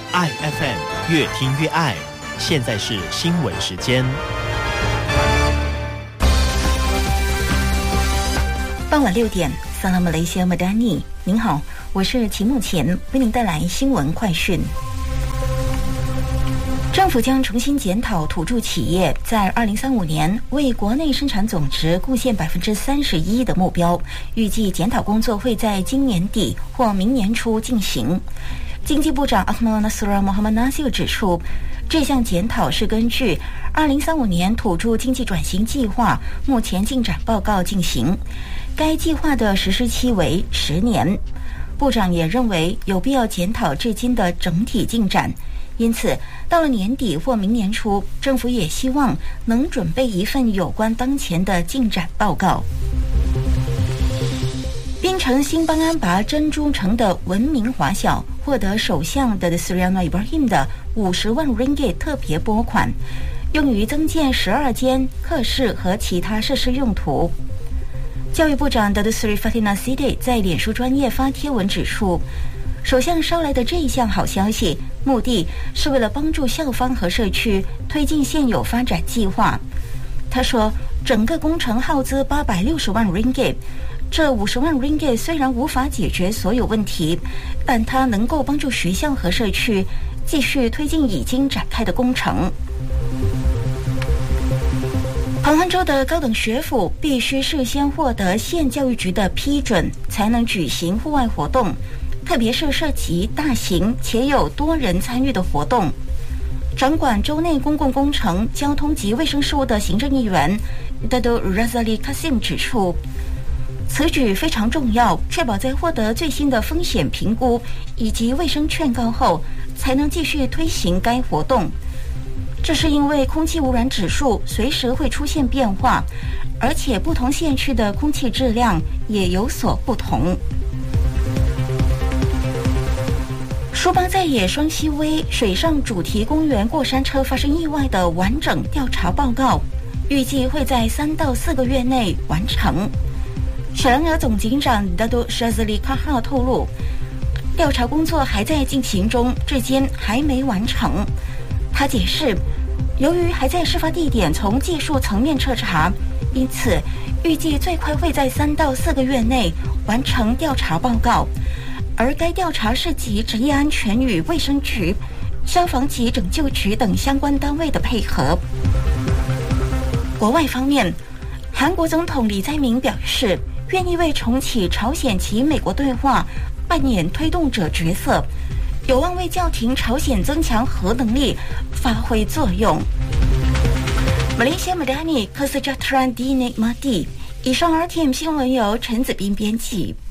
爱 FM 越听越爱。现在是新闻时间。 傍晚6点，萨拉马雷西亚马达尼，您好，我是齐木前，为您带来新闻快讯。政府将重新检讨土著企业在2035年为国内生产总值贡献31%的目标，预计检讨工作会在今年底或明年初进行。经济部长阿克纳纳苏拉·穆罕默纳西指出，这项检讨是根据2035年土著经济转型计划目前进展报告进行，该计划的实施期为10年。部长也认为有必要检讨至今的整体进展，因此到了年底或明年初，政府也希望能准备一份有关当前的进展报告。槟城新邦安拔珍珠城的文明华小获得首相的 Suryana Ibrahim 的50万 ringgit 特别拨款，用于增建12间课室和其他设施用途。教育部长 Datuk Seri Fatina Siddiq 在脸书专页发贴文指出，首相捎来的这一项好消息，目的是为了帮助校方和社区推进现有发展计划。他说，整个工程耗资860万 ringgit， 这50万 ringgit 虽然无法解决所有问题，但它能够帮助学校和社区继续推进已经展开的工程。彭亨州的高等学府必须事先获得县教育局的批准，才能举行户外活动，特别是涉及大型且有多人参与的活动。掌管州内公共工程、交通及卫生事务的行政议员 Dato' Razali Kasim 指出，此举非常重要，确保在获得最新的风险评估以及卫生劝告后，才能继续推行该活动。这是因为空气污染指数随时会出现变化，而且不同县区的空气质量也有所不同。苏巴在野双溪威水上主题公园过山车发生意外的完整调查报告，预计会在3到4个月内完成。雪兰莪总警长 Dato' Shazali Kahar 透露，调查工作还在进行中，至今还没完成。他解释，由于还在事发地点从技术层面彻查，因此预计最快会在3到4个月内完成调查报告。而该调查涉及职业安全与卫生局、消防及拯救局等相关单位的配合。国外方面，韩国总统李在明表示，愿意为重启朝鲜及美国对话扮演推动者角色，有望为叫停朝鲜增强核能力发挥作用。马来西亚马达尼科斯加特兰迪内马蒂，以上 RTM 新闻由陈子斌编辑。